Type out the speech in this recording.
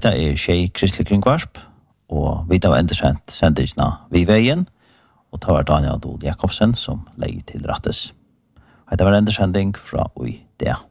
Hetta Tjej Kristelig Kringvarp, og vi tar endesendt sendingsna Vi Veien, og det var Daniel Dod Jakobsen som legger til rattes. Hetta var endesending fra Ui det.